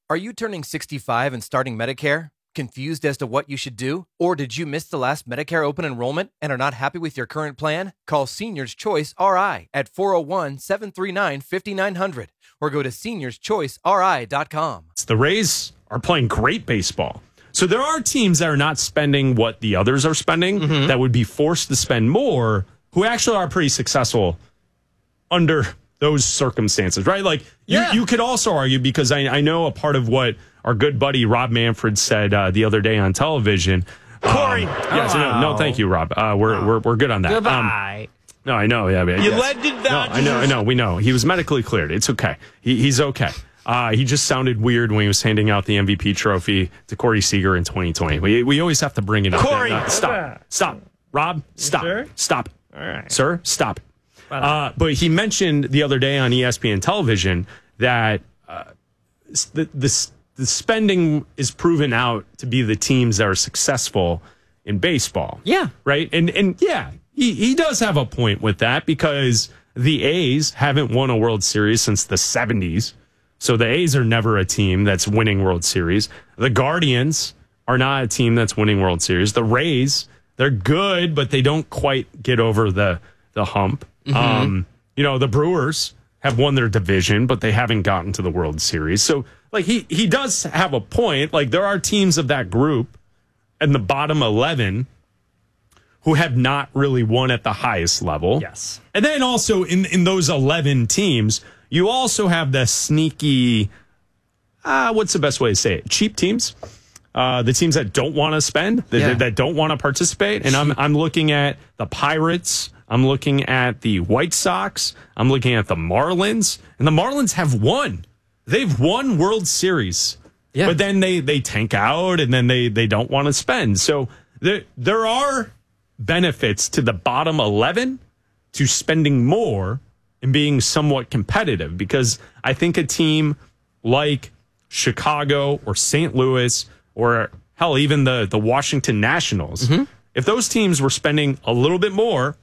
Are you turning 65 and starting Medicare? Confused as to what you should do? Or did you miss the last Medicare open enrollment and are not happy with your current plan? Call Seniors Choice RI at 401-739-5900 or go to seniorschoiceri.com. The Rays are playing great baseball. So there are teams that are not spending what the others are spending that would be forced to spend more, who actually are pretty successful under those circumstances, right? Like, you could also argue, because I know a part of what our good buddy Rob Manfred said the other day on television. Corey. Yes, no, thank you, Rob. We're good on that. Goodbye. No, I know. Yeah, you led to that. No, I know. We know. He was medically cleared. It's okay. He's okay. He just sounded weird when he was handing out the MVP trophy to Corey Seager in 2020. We always have to bring it up. Corey. Stop. Rob, stop. Sure? Stop. All right. Sir, stop. But he mentioned the other day on ESPN television that the spending is proven out to be the teams that are successful in baseball. Yeah. Right? And yeah, he does have a point with that, because the A's haven't won a World Series since the 70s. So the A's are never a team that's winning World Series. The Guardians are not a team that's winning World Series. The Rays, they're good, but they don't quite get over the hump. The Brewers have won their division, but they haven't gotten to the World Series. So, like, he does have a point. Like, there are teams of that group and the bottom 11 who have not really won at the highest level. Yes. And then also in those 11 teams, you also have the sneaky, what's the best way to say it? Cheap teams. The teams that don't want to spend, that don't want to participate. And I'm looking at the Pirates. I'm looking at the White Sox. I'm looking at the Marlins. And the Marlins have won. They've won World Series. Yeah. But then they tank out, and then they don't want to spend. So there are benefits to the bottom 11 to spending more and being somewhat competitive, because I think a team like Chicago or St. Louis, or hell, even the Washington Nationals, if those teams were spending a little bit more,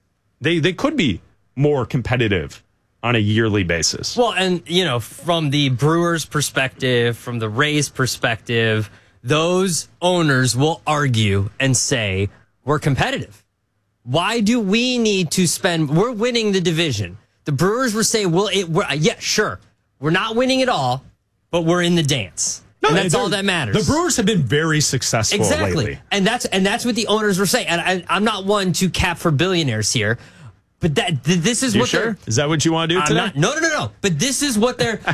they could be more competitive on a yearly basis. Well, and, from the Brewers' perspective, from the Rays' perspective, those owners will argue and say, we're competitive. Why do we need to spend? We're winning the division. The Brewers were saying, sure, we're not winning it all, but we're in the dance. No, and that's all that matters. The Brewers have been very successful lately. And that's what the owners were saying. And I'm not one to cap for billionaires here, but this is you what sure? Is that what you want to do today? No. But this is what their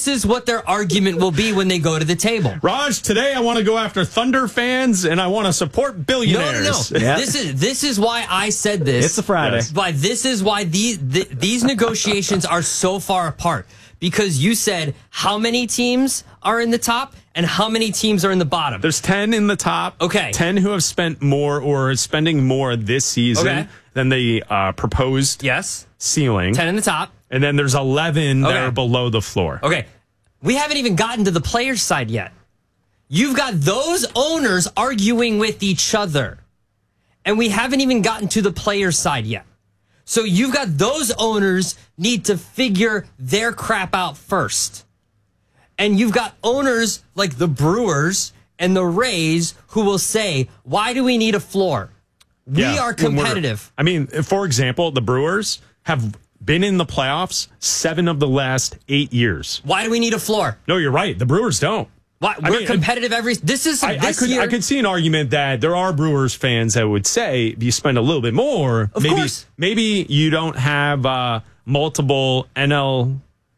argument will be when they go to the table. Raj, today I want to go after Thunder fans and I want to support billionaires. No. Yep. This is why I said this. It's a Friday. Yes. But this is why these negotiations are so far apart. Because you said how many teams are in the top and how many teams are in the bottom. There's 10 in the top. Okay. 10 who have spent more or are spending more this season than the proposed ceiling. 10 in the top. And then there's 11 that are below the floor. Okay. We haven't even gotten to the players' side yet. You've got those owners arguing with each other. And we haven't even gotten to the players' side yet. So you've got those owners need to figure their crap out first. And you've got owners like the Brewers and the Rays who will say, why do we need a floor? We are competitive. I mean, for example, the Brewers have been in the playoffs 7 of the last 8 years. Why do we need a floor? No, you're right. The Brewers don't. Why? We're competitive every... I could see an argument that there are Brewers fans that would say, if you spend a little bit more, maybe you don't have multiple NL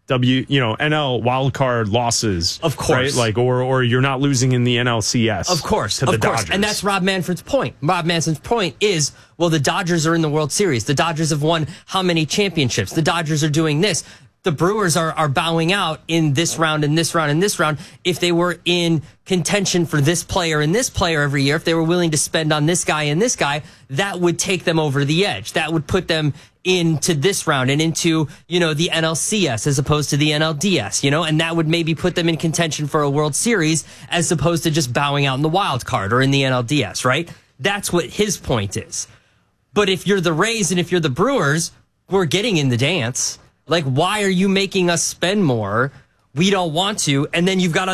wildcard losses. Of course. Right? Like, or you're not losing in the NLCS. Of course. To the Dodgers. And that's Rob Manfred's point. Rob Manson's point is, well, the Dodgers are in the World Series. The Dodgers have won how many championships? The Dodgers are doing this. The Brewers are bowing out in this round and this round and this round. If they were in contention for this player and this player every year, if they were willing to spend on this guy and this guy, that would take them over the edge. That would put them into this round and into, the NLCS as opposed to the NLDS, and that would maybe put them in contention for a World Series as opposed to just bowing out in the wild card or in the NLDS, right? That's what his point is. But if you're the Rays and if you're the Brewers, we're getting in the dance. Like, why are you making us spend more? We don't want to. And then you've got